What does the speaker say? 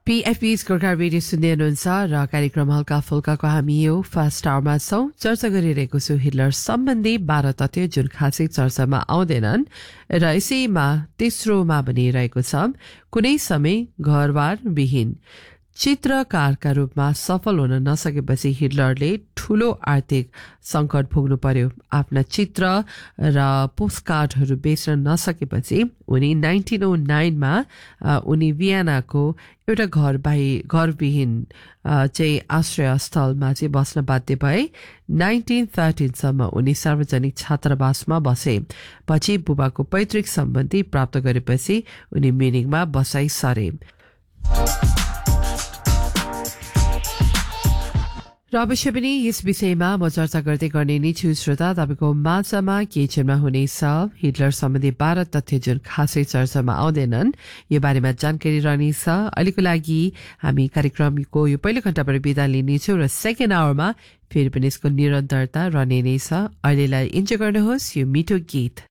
PFB's Gorkha radio सुन्दै हुनुहुन्छ र कार्यक्रम हल्का फुल्काको हामी यो फर्स्ट आवरमा छौं। चर्चा गरिरहेको छु हिटलर सम्बन्धी 12 तथ्य जुन खासै चर्चामा आउँदैनन् र यसैमा तेस्रोमा भनिरहेको छ कुनै समय घरबार विहीन चित्रकारका रूपमा सफल हुन नसकेपछि हिटलरले ठूलो आर्थिक संकट भोग्नु पर्यो। आफ्ना चित्र र पोस्टकार्डहरू बेच्न नसकेपछि उनी 1909 मा उनी भियनाको एउटा घरविहीन चाहिँ आश्रय स्थलमा चाहिँ बस्न बाध्य भए। 1913 सम्म उनी सार्वजनिक छात्रावासमा बसे। पछि बुबाको पैतृक सम्पत्ति प्राप्त गरेपछि उनी म्युनिखमा बसाइ सरे। र अवश्य पनि यस विषयमा म चर्चा गर्दै गर्ने नै छु श्रोता। तपाईको माझमा किचनमा हुनेछ हिटलर सम्बन्धी 12 तथ्य जुन खासै चर्चामा आउँदैनन् यो बारेमा जानकारी रहनेछ। अहिलेको लागि हामी कार्यक्रमको यो पहिलो घण्टाबाट बिदा लिनेछौँ र सेकेन्ड आवरमा फेरि पनि यसको निरन्तरता रहने नै छ। अहिलेलाई इन्जोय गर्नुहोस् यो मिठो गीत।